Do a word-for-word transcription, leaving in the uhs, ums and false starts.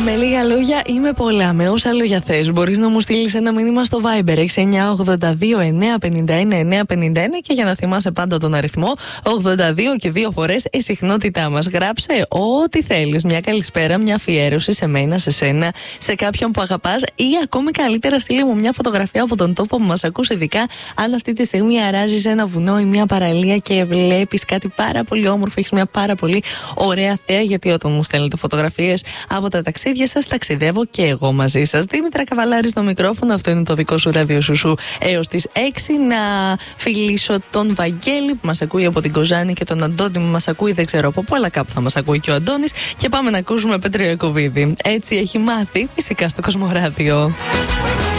Με λίγα λόγια ή με πολλά, με όσα λόγια θες, μπορείς να μου στείλεις ένα μήνυμα στο Viber έξι εννιά ογδόντα δύο εννιά πενήντα ένα εννιά πενήντα ένα και για να θυμάσαι πάντα τον αριθμό ογδόντα δύο και δύο φορές η συχνότητά μας. Γράψε ό,τι θέλεις. Μια καλησπέρα, μια αφιέρωση σε μένα, σε σένα, σε κάποιον που αγαπάς ή ακόμη καλύτερα στείλε μου μια φωτογραφία από τον τόπο που μας ακούς, ειδικά αν αυτή τη στιγμή αράζεις ένα βουνό ή μια παραλία και βλέπεις κάτι πάρα πολύ όμορφο, έχεις μια πάρα πολύ ωραία θέα, γιατί όταν μου στέλνετε φωτογραφίες από τα ταξίδια σας, ταξιδεύω και εγώ μαζί σας. Δήμητρα Καβαλάρη στο μικρόφωνο, αυτό είναι το δικό σου ράδιο Σουσού έως τις έξι. Να φιλήσω τον Βαγγέλη που μας ακούει από την Κοζάνη και τον Αντώνη που μας ακούει δεν ξέρω από πού, αλλά κάπου θα μας ακούει και ο Αντώνης. Και πάμε να ακούσουμε Πέτρο Ιακωβίδη. Έτσι έχει μάθει, φυσικά στο Κοσμοράδιο.